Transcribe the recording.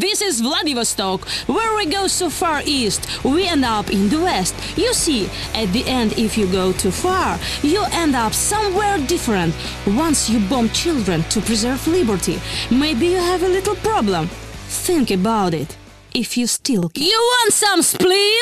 this is Vladivostok, where we go so far east, we end up in the west. You see, at the end, if you go too far, you end up somewhere different. Once you bomb children to preserve liberty, maybe you have a little problem. Think about it, if you still can. You want some spleen?